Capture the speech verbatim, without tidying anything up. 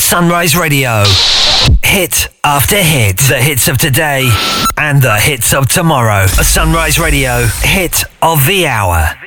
Sunrise Radio. Hit after hit. The hits of today and the hits of tomorrow. A Sunrise Radio hit of the hour.